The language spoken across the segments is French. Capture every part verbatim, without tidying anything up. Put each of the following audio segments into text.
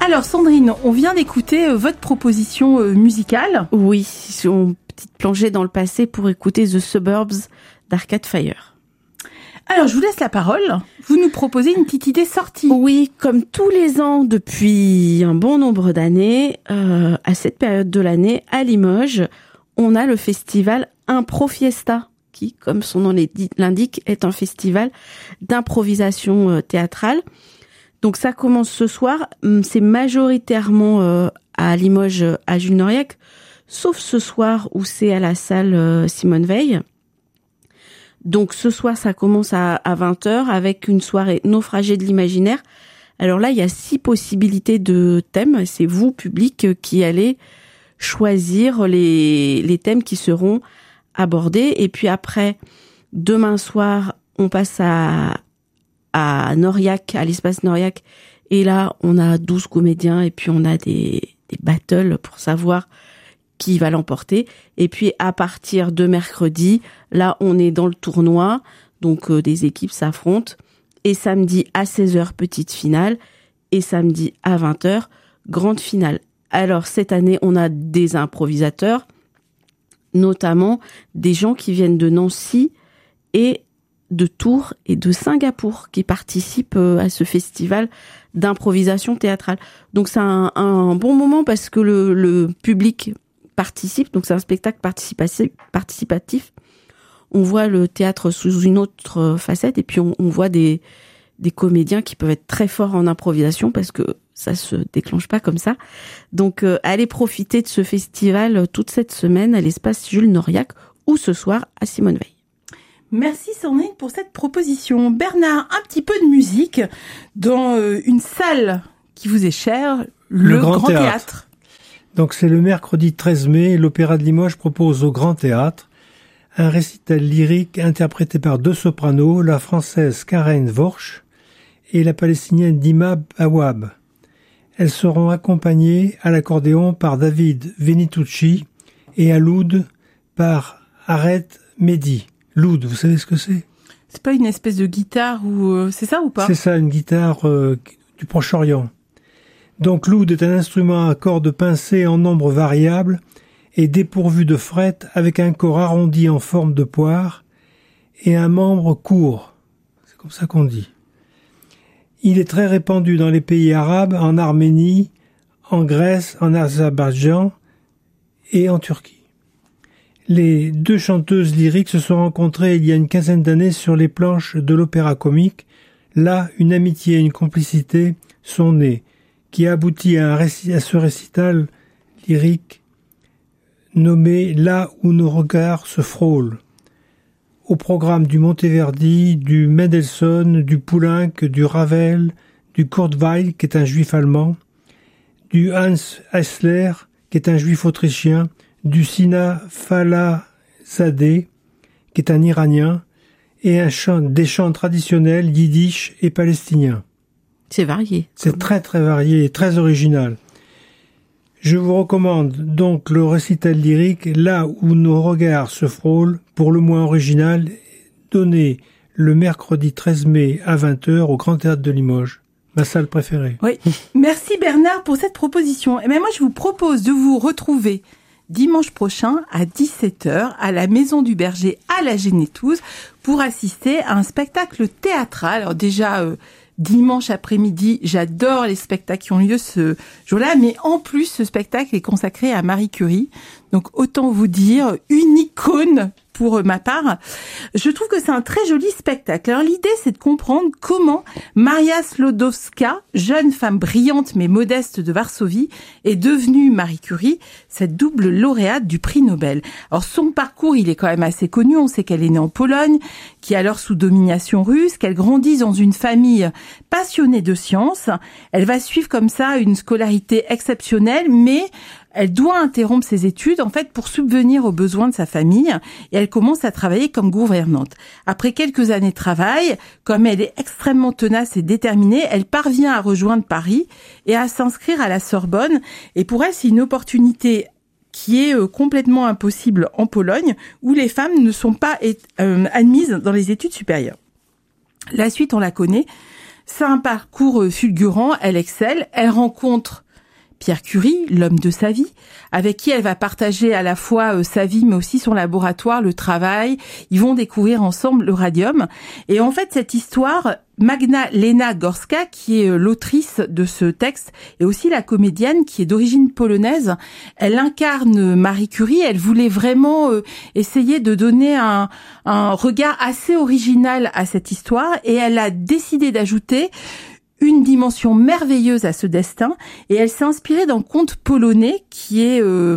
Alors Sandrine, on vient d'écouter euh, votre proposition euh, musicale. Oui, une petite plongée dans le passé pour écouter The Suburbs d'Arcade Fire. Alors je vous laisse la parole. Vous nous proposez une petite idée sortie. Oui, comme tous les ans depuis un bon nombre d'années, euh, à cette période de l'année, à Limoges, on a le festival Impro Fiesta, qui, comme son nom l'indique, est un festival d'improvisation euh, théâtrale. Donc ça commence ce soir, c'est majoritairement euh, à Limoges, à Jules Noriac, sauf ce soir où c'est à la salle euh, Simone Veil. Donc ce soir, ça commence à, à vingt heures avec une soirée naufragée de l'imaginaire. Alors là, il y a six possibilités de thèmes. C'est vous, public, qui allez choisir les, les thèmes qui seront abordés. Et puis après, demain soir, on passe à... à Noriac, à l'espace Noriac. Et là, on a douze comédiens et puis on a des, des battles pour savoir qui va l'emporter. Et puis, à partir de mercredi, là, on est dans le tournoi. Donc, euh, des équipes s'affrontent. Et samedi, à seize heures, petite finale. Et samedi, à vingt heures, grande finale. Alors, cette année, on a des improvisateurs, notamment des gens qui viennent de Nancy et de Tours et de Singapour qui participent à ce festival d'improvisation théâtrale. Donc c'est un, un bon moment parce que le, le public participe, donc c'est un spectacle participatif, participatif. On voit le théâtre sous une autre facette et puis on, on voit des, des comédiens qui peuvent être très forts en improvisation parce que ça se déclenche pas comme ça. Donc euh, allez profiter de ce festival toute cette semaine à l'espace Jules Noriac ou ce soir à Simone Veil. Merci Sandrine pour cette proposition. Bernard, un petit peu de musique dans euh, une salle qui vous est chère, le, le Grand, Grand Théâtre. Théâtre. Donc c'est le mercredi treize mai, l'Opéra de Limoges propose au Grand Théâtre un récital lyrique interprété par deux sopranos, la française Karen Worsch et la palestinienne Dima Awab. Elles seront accompagnées à l'accordéon par David Venitucci et à l'oud par Aret Mehdi. L'oud, vous savez ce que c'est ? C'est pas une espèce de guitare ou euh, c'est ça ou pas ? C'est ça, une guitare euh, du Proche-Orient. Donc l'oud est un instrument à cordes pincées en nombre variable et dépourvu de frettes avec un corps arrondi en forme de poire et un membre court. C'est comme ça qu'on dit. Il est très répandu dans les pays arabes, en Arménie, en Grèce, en Azerbaïdjan et en Turquie. Les deux chanteuses lyriques se sont rencontrées il y a une quinzaine d'années sur les planches de l'opéra comique. Là, une amitié et une complicité sont nées, qui a abouti à, un réci- à ce récital lyrique nommé « Là où nos regards se frôlent ». Au programme du Monteverdi, du Mendelssohn, du Poulenc, du Ravel, du Kurt Weill, qui est un juif allemand, du Hans Eisler, qui est un juif autrichien, du Sina Falahzadeh, qui est un Iranien, et un chant, des chants traditionnels yiddish et palestiniens. C'est varié. C'est très très varié et très original. Je vous recommande donc le récital lyrique « Là où nos regards se frôlent », pour le moins original, donné le mercredi treize mai à vingt heures au Grand Théâtre de Limoges. Ma salle préférée. Oui. Merci Bernard pour cette proposition. Et bien moi je vous propose de vous retrouver dimanche prochain à dix-sept heures à la Maison du Berger à la Génétouse pour assister à un spectacle théâtral. Alors déjà euh, dimanche après-midi, j'adore les spectacles qui ont lieu ce jour-là, mais en plus ce spectacle est consacré à Marie Curie. Donc autant vous dire une icône pour ma part. Je trouve que c'est un très joli spectacle. Alors l'idée, c'est de comprendre comment Maria Sklodowska, jeune femme brillante mais modeste de Varsovie, est devenue Marie Curie, cette double lauréate du prix Nobel. Alors son parcours, il est quand même assez connu. On sait qu'elle est née en Pologne, qui est alors sous domination russe, qu'elle grandit dans une famille passionnée de sciences. Elle va suivre comme ça une scolarité exceptionnelle, mais elle doit interrompre ses études, en fait, pour subvenir aux besoins de sa famille, et elle commence à travailler comme gouvernante. Après quelques années de travail, comme elle est extrêmement tenace et déterminée, elle parvient à rejoindre Paris et à s'inscrire à la Sorbonne. Et pour elle, c'est une opportunité qui est complètement impossible en Pologne, où les femmes ne sont pas euh, admises dans les études supérieures. La suite, on la connaît. C'est un parcours fulgurant, elle excelle, elle rencontre Pierre Curie, l'homme de sa vie, avec qui elle va partager à la fois euh, sa vie mais aussi son laboratoire, le travail. Ils vont découvrir ensemble le radium. Et en fait, cette histoire, Magdalena Gorska, qui est euh, l'autrice de ce texte, et aussi la comédienne qui est d'origine polonaise, elle incarne Marie Curie. Elle voulait vraiment euh, essayer de donner un, un regard assez original à cette histoire, et elle a décidé d'ajouter une dimension merveilleuse à ce destin, et elle s'est inspirée d'un conte polonais qui est euh,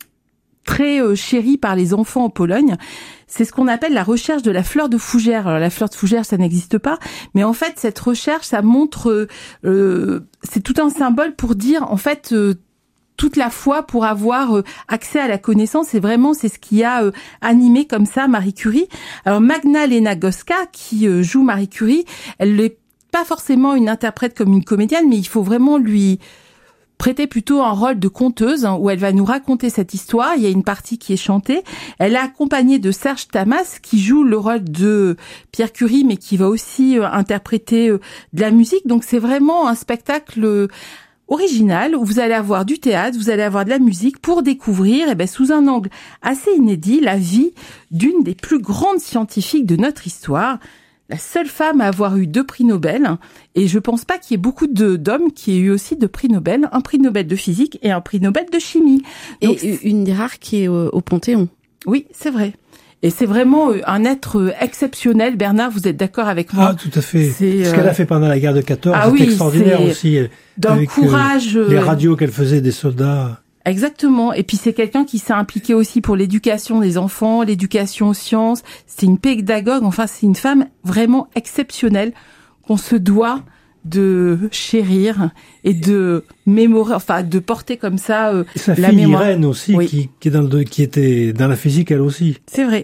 très euh, chéri par les enfants en Pologne. C'est ce qu'on appelle la recherche de la fleur de fougère. Alors la fleur de fougère, ça n'existe pas, mais en fait cette recherche, ça montre, euh, euh, c'est tout un symbole pour dire en fait euh, toute la foi pour avoir euh, accès à la connaissance, et vraiment c'est ce qui a euh, animé comme ça Marie Curie. Alors Magdalena Gorska qui euh, joue Marie Curie, elle n'est pas forcément une interprète comme une comédienne, mais il faut vraiment lui prêter plutôt un rôle de conteuse, hein, où elle va nous raconter cette histoire. Il y a une partie qui est chantée. Elle est accompagnée de Serge Tamas, qui joue le rôle de Pierre Curie, mais qui va aussi euh, interpréter euh, de la musique. Donc c'est vraiment un spectacle euh, original, où vous allez avoir du théâtre, vous allez avoir de la musique pour découvrir, eh ben, sous un angle assez inédit, la vie d'une des plus grandes scientifiques de notre histoire. La seule femme à avoir eu deux prix Nobel, et je pense pas qu'il y ait beaucoup de, d'hommes qui aient eu aussi deux prix Nobel, un prix Nobel de physique et un prix Nobel de chimie. Donc, et une des rares qui est au, au Panthéon. Oui, c'est vrai. Et c'est vraiment un être exceptionnel. Bernard, vous êtes d'accord avec moi? Ah, tout à fait. C'est, Ce euh... qu'elle a fait pendant la guerre de quatorze, ah, c'est oui, extraordinaire c'est aussi. D'un avec, courage. Euh, les radios qu'elle faisait des soldats. Exactement. Et puis c'est quelqu'un qui s'est impliqué aussi pour l'éducation des enfants, l'éducation aux sciences. C'est une pédagogue. Enfin, c'est une femme vraiment exceptionnelle qu'on se doit de chérir et de mémorer, enfin de porter comme ça euh, sa la fille mémoire. Irène aussi, oui. qui, qui, est dans le, qui était dans la physique elle aussi. C'est vrai.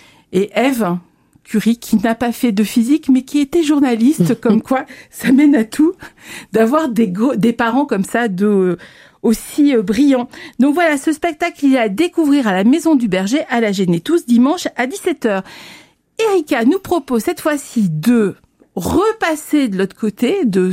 Et Ève Curie, qui n'a pas fait de physique, mais qui était journaliste, comme quoi ça mène à tout, d'avoir des, gros, des parents comme ça de aussi euh, brillants. Donc voilà, ce spectacle, il est à découvrir à la Maison du Berger, à la Génétouze, dimanche à dix-sept heures. Erika nous propose cette fois-ci de repasser de l'autre côté, de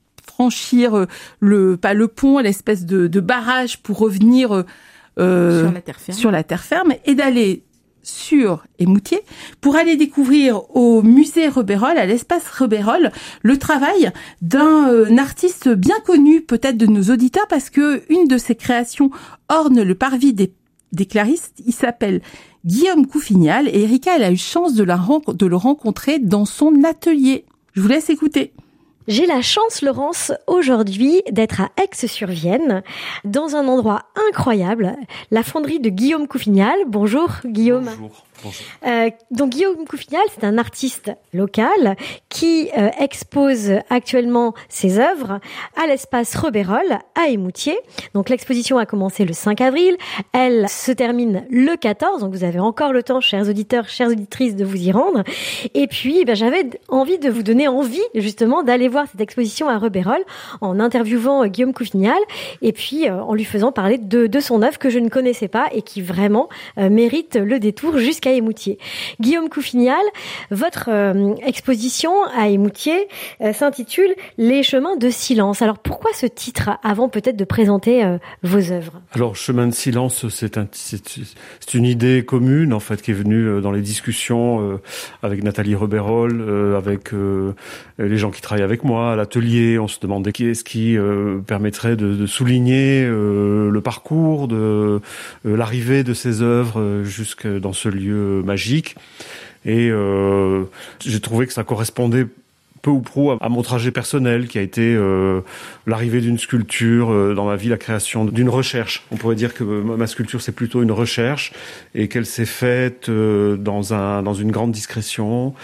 franchir le, pas le pont, l'espèce de, de barrage pour revenir euh, sur la terre ferme, sur la terre ferme et d'aller sur Émoutier pour aller découvrir au musée Rebérol, à l'espace Rebérol, le travail d'un euh, artiste bien connu peut-être de nos auditeurs, parce que une de ses créations orne le parvis des, des Claristes. Il s'appelle Guillaume Couffignal, et Erika, elle a eu chance de, la ren- de le rencontrer dans son atelier. Je vous laisse écouter. J'ai la chance, Laurence, aujourd'hui d'être à Aix-sur-Vienne, dans un endroit incroyable, la fonderie de Guillaume Couffignal. Bonjour Guillaume. Bonjour. Bonjour. Euh, donc Guillaume Couffignal, c'est un artiste local qui euh, expose actuellement ses œuvres à l'espace Rebérol à Émoutier. Donc l'exposition a commencé le cinq avril, elle se termine le quatorze, donc vous avez encore le temps, chers auditeurs, chères auditrices, de vous y rendre. Et puis ben, j'avais envie de vous donner envie justement d'aller voir cette exposition à Rebérol en interviewant euh, Guillaume Couffignal et puis euh, en lui faisant parler de, de son œuvre que je ne connaissais pas et qui vraiment euh, mérite le détour jusqu'à Émoutier. Guillaume Couffignal, votre euh, exposition à Émoutier euh, s'intitule Les chemins de silence. Alors pourquoi ce titre avant peut-être de présenter euh, vos œuvres? Alors chemin de silence, c'est, un, c'est, c'est une idée commune en fait qui est venue dans les discussions euh, avec Nathalie Rebérol, euh, avec euh, les gens qui travaillent avec moi à l'atelier. On se demandait qui est-ce qui euh, permettrait de, de souligner euh, le parcours de euh, l'arrivée de ces œuvres euh, jusque dans ce lieu magique, et euh, j'ai trouvé que ça correspondait peu ou prou à mon trajet personnel qui a été euh, l'arrivée d'une sculpture euh, dans ma vie, la création d'une recherche. On pourrait dire que ma sculpture c'est plutôt une recherche et qu'elle s'est faite euh, dans un dans une grande discrétion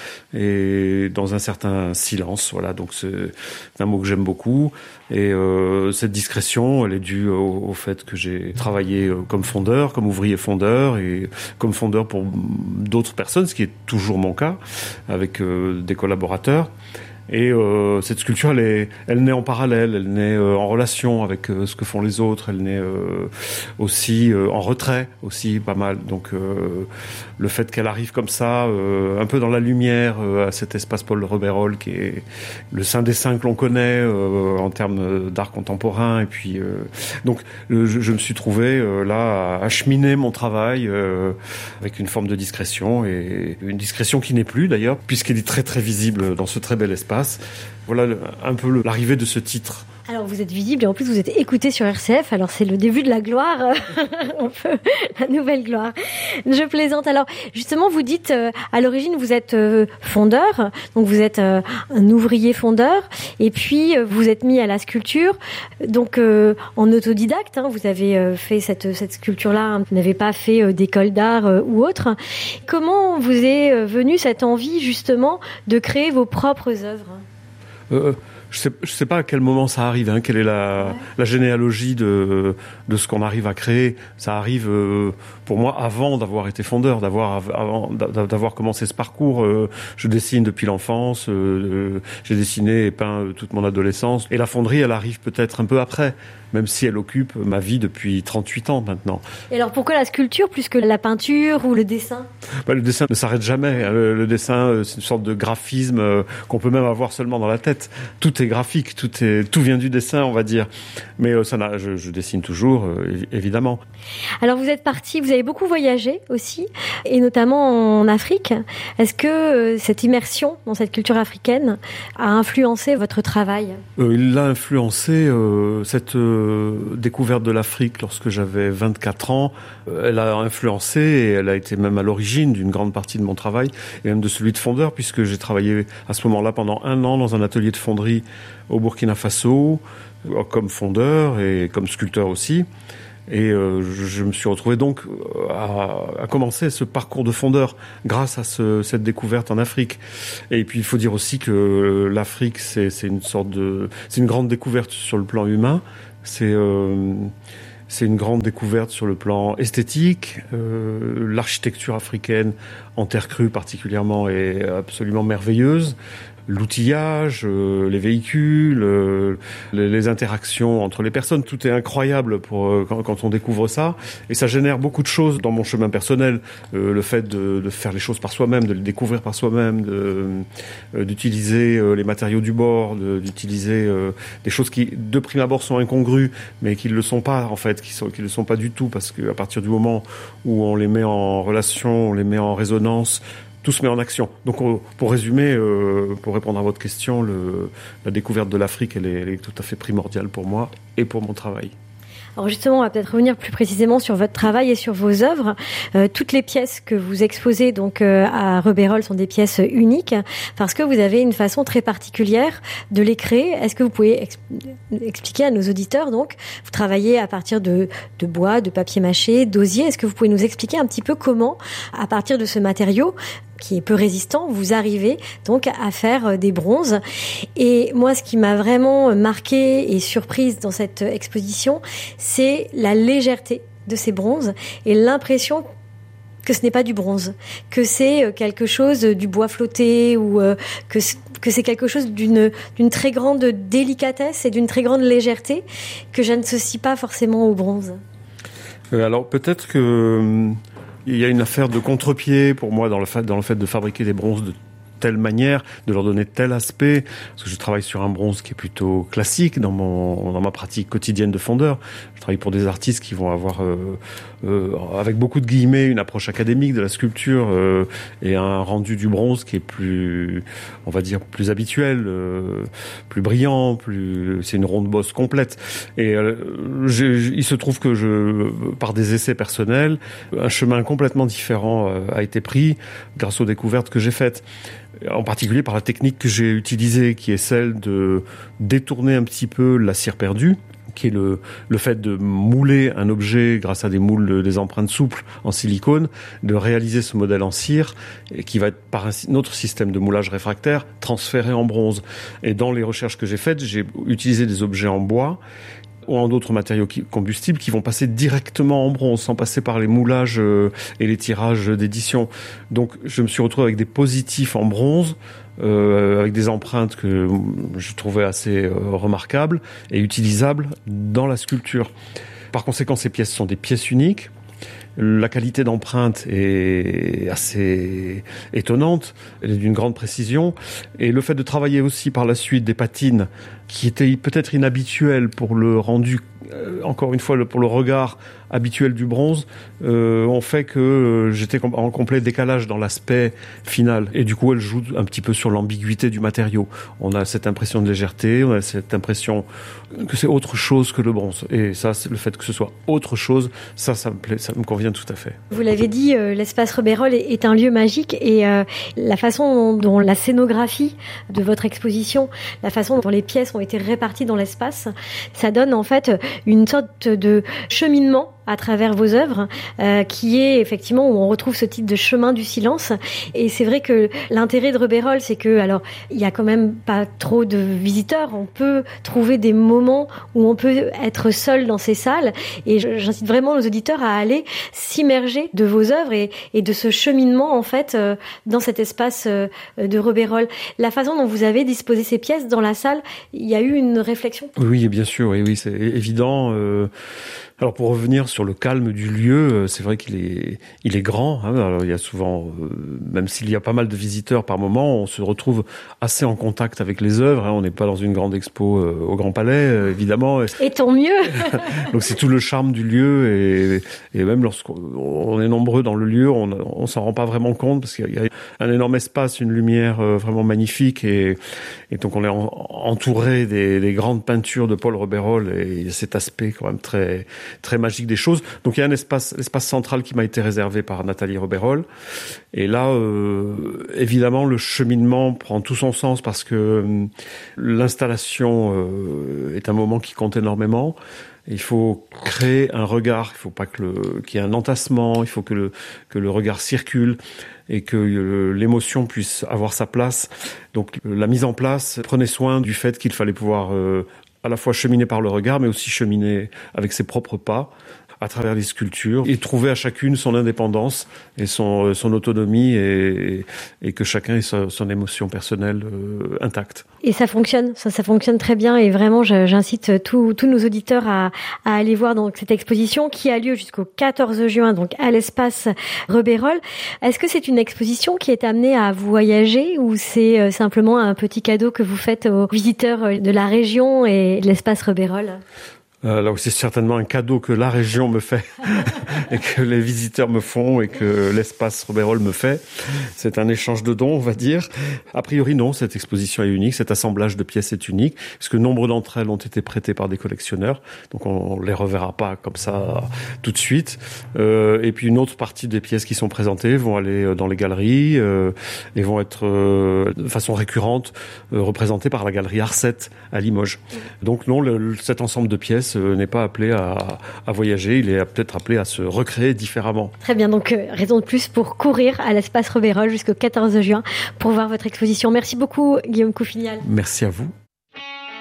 et dans un certain silence. Voilà, donc c'est un mot que j'aime beaucoup. Et euh, cette discrétion, elle est due au, au fait que j'ai travaillé comme fondeur, comme ouvrier fondeur et comme fondeur pour d'autres personnes, ce qui est toujours mon cas avec euh, des collaborateurs. Et euh, cette sculpture, elle, est, elle naît en parallèle, elle naît euh, en relation avec euh, ce que font les autres, elle naît euh, aussi euh, en retrait, aussi pas mal. Donc euh, le fait qu'elle arrive comme ça, euh, un peu dans la lumière, euh, à cet espace Paul Rebérol, qui est le saint des saints que l'on connaît euh, en termes d'art contemporain. Et puis euh, donc le, je, je me suis trouvé euh, là à, à cheminer mon travail euh, avec une forme de discrétion, et une discrétion qui n'est plus d'ailleurs, puisqu'elle est très très visible dans ce très bel espace. Voilà un peu l'arrivée de ce titre. Alors vous êtes visible et en plus vous êtes écouté sur R C F, alors c'est le début de la gloire, on peut, la nouvelle gloire. Je plaisante. Alors justement vous dites euh, à l'origine vous êtes euh, fondeur, donc vous êtes euh, un ouvrier fondeur, et puis euh, vous êtes mis à la sculpture, donc euh, en autodidacte, hein, vous avez euh, fait cette, cette sculpture-là, hein, vous n'avez pas fait euh, d'école d'art euh, ou autre. Comment vous est euh, venue cette envie justement de créer vos propres œuvres ? euh... Je sais, je sais pas à quel moment ça arrive, hein, quelle est la, ouais. la généalogie de, de ce qu'on arrive à créer. Ça arrive, euh, pour moi, avant d'avoir été fondeur, d'avoir, avant, d'avoir commencé ce parcours. Euh, je dessine depuis l'enfance, euh, j'ai dessiné et peint toute mon adolescence. Et la fonderie, elle arrive peut-être un peu après, même si elle occupe ma vie depuis trente-huit ans maintenant. Et alors pourquoi la sculpture plus que la peinture ou le dessin ? Bah, le dessin ne s'arrête jamais. Le, le dessin, c'est une sorte de graphisme euh, qu'on peut même avoir seulement dans la tête. Tout est graphique, tout est, tout vient du dessin, on va dire. Mais euh, ça n'a, je, je dessine toujours, euh, évidemment. Alors vous êtes parti, vous avez beaucoup voyagé aussi, et notamment en Afrique. Est-ce que euh, cette immersion dans cette culture africaine a influencé votre travail ? euh, Il l'a influencé, euh, cette euh, découverte de l'Afrique lorsque j'avais vingt-quatre ans. Euh, elle a influencé et elle a été même à l'origine d'une grande partie de mon travail, et même de celui de fondeur, puisque j'ai travaillé à ce moment-là pendant un an dans un atelier de fonderie au Burkina Faso, comme fondeur et comme sculpteur aussi. Et euh, je me suis retrouvé donc à, à commencer ce parcours de fondeur grâce à ce, cette découverte en Afrique. Et puis il faut dire aussi que l'Afrique, c'est, c'est une sorte de, c'est une grande découverte sur le plan humain. C'est euh, c'est une grande découverte sur le plan esthétique. Euh, l'architecture africaine, en terre crue particulièrement, est absolument merveilleuse. L'outillage, euh, les véhicules, euh, les, les interactions entre les personnes, tout est incroyable pour euh, quand, quand on découvre ça, et ça génère beaucoup de choses dans mon chemin personnel. Euh, le fait de, de faire les choses par soi-même, de les découvrir par soi-même, de, euh, d'utiliser euh, les matériaux du bord, de, d'utiliser euh, des choses qui, de prime abord, sont incongrues, mais qui ne le sont pas en fait, qui sont, qui ne le sont pas du tout, parce qu'à partir du moment où on les met en relation, on les met en résonance, tout se met en action. Donc, on, pour résumer, euh, pour répondre à votre question, le, la découverte de l'Afrique, elle est, elle est tout à fait primordiale pour moi et pour mon travail. Alors justement, on va peut-être revenir plus précisément sur votre travail et sur vos œuvres. Euh, toutes les pièces que vous exposez donc euh, à Rebérol sont des pièces uniques parce que vous avez une façon très particulière de les créer. Est-ce que vous pouvez ex- expliquer à nos auditeurs, donc, vous travaillez à partir de, de bois, de papier mâché, d'osier. Est-ce que vous pouvez nous expliquer un petit peu comment, à partir de ce matériau qui est peu résistant, vous arrivez donc à faire des bronzes. Et moi, ce qui m'a vraiment marquée et surprise dans cette exposition, c'est la légèreté de ces bronzes et l'impression que ce n'est pas du bronze, que c'est quelque chose du bois flotté ou que que c'est quelque chose d'une d'une très grande délicatesse et d'une très grande légèreté que je n'associe pas forcément au bronze. Euh, alors peut-être que il y a une affaire de contre-pied pour moi dans le fait, dans le fait de fabriquer des bronzes de telle manière, de leur donner tel aspect, parce que je travaille sur un bronze qui est plutôt classique dans mon dans ma pratique quotidienne de fondeur. Je travaille pour des artistes qui vont avoir euh, euh, avec beaucoup de guillemets une approche académique de la sculpture euh, et un rendu du bronze qui est plus, on va dire, plus habituel, euh, plus brillant, plus c'est une ronde bosse complète. Et euh, j'ai, il se trouve que je, par des essais personnels, un chemin complètement différent euh, a été pris grâce aux découvertes que j'ai faites. En particulier par la technique que j'ai utilisée, qui est celle de détourner un petit peu la cire perdue, qui est le, le fait de mouler un objet grâce à des moules, des empreintes souples en silicone, de réaliser ce modèle en cire, et qui va être par un autre système de moulage réfractaire transféré en bronze. Et dans les recherches que j'ai faites, j'ai utilisé des objets en bois ou en d'autres matériaux qui, combustibles qui vont passer directement en bronze, sans passer par les moulages euh, et les tirages d'édition. Donc je me suis retrouvé avec des positifs en bronze, euh, avec des empreintes que je trouvais assez euh, remarquables et utilisables dans la sculpture. Par conséquent, ces pièces sont des pièces uniques. La qualité d'empreinte est assez étonnante, elle est d'une grande précision. Et le fait de travailler aussi par la suite des patines qui étaient peut-être inhabituelles pour le rendu, euh, encore une fois, le, pour le regard habituel du bronze, euh, ont fait que euh, j'étais en complet décalage dans l'aspect final. Et du coup, elle joue un petit peu sur l'ambiguïté du matériau. On a cette impression de légèreté, on a cette impression que c'est autre chose que le bronze. Et ça, c'est le fait que ce soit autre chose, ça, ça me plaît, ça me convient tout à fait. Vous l'avez dit, euh, l'espace Rebérol est, est un lieu magique et euh, la façon dont, dont la scénographie de votre exposition, la façon dont les pièces ont été réparties dans l'espace, ça donne en fait une sorte de cheminement à travers vos œuvres, euh, qui est effectivement où on retrouve ce titre de chemin du silence. Et c'est vrai que l'intérêt de Rebérol, c'est que, alors, il y a quand même pas trop de visiteurs. On peut trouver des moments où on peut être seul dans ces salles. Et j'incite vraiment nos auditeurs à aller s'immerger de vos œuvres et, et de ce cheminement, en fait, euh, dans cet espace euh, de Rebérol. La façon dont vous avez disposé ces pièces dans la salle, il y a eu une réflexion? Oui, bien sûr. Oui, oui, c'est évident. Euh... Alors pour revenir sur le calme du lieu, c'est vrai qu'il est, il est grand. Hein. Alors il y a souvent, euh, même s'il y a pas mal de visiteurs par moment, on se retrouve assez en contact avec les œuvres. Hein. On n'est pas dans une grande expo euh, au Grand Palais, euh, évidemment. Et tant mieux. Donc c'est tout le charme du lieu et, et même lorsqu'on est nombreux dans le lieu, on, on s'en rend pas vraiment compte parce qu'il y a un énorme espace, une lumière euh, vraiment magnifique et, et donc on est en, entouré des, des grandes peintures de Paul Rebérol et il y a cet aspect quand même très très magique des choses. Donc il y a un espace, l'espace central qui m'a été réservé par Nathalie Rebérol. Et là, euh, évidemment, le cheminement prend tout son sens parce que euh, l'installation euh, est un moment qui compte énormément. Il faut créer un regard. Il faut pas que le, qu'il y ait un entassement. Il faut que le, que le regard circule et que euh, l'émotion puisse avoir sa place. Donc la mise en place prenait soin du fait qu'il fallait pouvoir euh, à la fois cheminer par le regard, mais aussi cheminer avec ses propres pas, à travers les sculptures, et trouver à chacune son indépendance et son, son autonomie, et, et que chacun ait sa, son émotion personnelle euh, intacte. Et ça fonctionne, ça, ça fonctionne très bien, et vraiment, j'incite tous, tous nos auditeurs à, à aller voir donc cette exposition qui a lieu jusqu'au quatorze juin, donc à l'espace Rebérol. Est-ce que c'est une exposition qui est amenée à voyager, ou c'est simplement un petit cadeau que vous faites aux visiteurs de la région et de l'espace Rebérol ? Euh, là aussi, c'est certainement un cadeau que la région me fait et que les visiteurs me font et que l'espace Rebérol me fait. C'est un échange de dons, on va dire. A priori, non, cette exposition est unique, cet assemblage de pièces est unique, puisque nombre d'entre elles ont été prêtées par des collectionneurs, donc on les reverra pas comme ça tout de suite. Euh, et puis une autre partie des pièces qui sont présentées vont aller dans les galeries euh, et vont être euh, de façon récurrente euh, représentées par la galerie Arcette à Limoges. Donc non, le, cet ensemble de pièces n'est pas appelé à, à voyager, il est peut-être appelé à se recréer différemment. Très bien, donc euh, raison de plus pour courir à l'espace Rebérol jusqu'au quatorze juin pour voir votre exposition. Merci beaucoup Guillaume Couffignal. Merci à vous.